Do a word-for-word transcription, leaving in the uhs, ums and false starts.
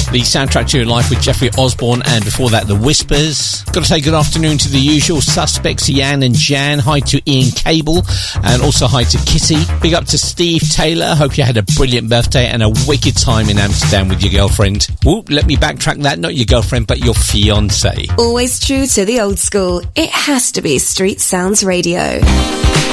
the soundtrack to your life with Jeffrey Osborne, and before that, The Whispers. Got to say good afternoon to the usual suspects, Yan and Jan. Hi to Ian Cable, and also hi to Kitty. Big up to Steve Taylor. Hope you had a brilliant birthday and a wicked time in Amsterdam with your girlfriend. Whoop, let me backtrack that. Not your girlfriend, but your fiancé. Always true to the old school. It has to be Street Sounds Radio.